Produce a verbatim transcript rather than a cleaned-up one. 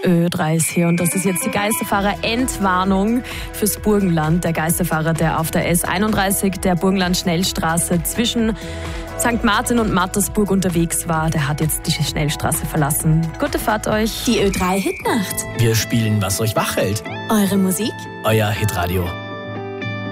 Ö drei ist hier und das ist jetzt die Geisterfahrer-Entwarnung fürs Burgenland. Der Geisterfahrer, der auf der S einunddreißig, der Burgenland-Schnellstraße zwischen Sankt Martin und Mattersburg unterwegs war, der hat jetzt die Schnellstraße verlassen. Gute Fahrt euch. Die Ö drei Hitnacht. Wir spielen, was euch wach hält. Eure Musik. Euer Hitradio.